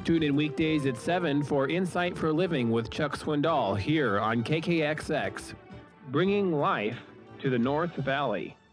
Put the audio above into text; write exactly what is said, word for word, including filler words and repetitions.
Tune in weekdays at seven for Insight for Living with Chuck Swindoll here on K K X X, bringing life to the North Valley.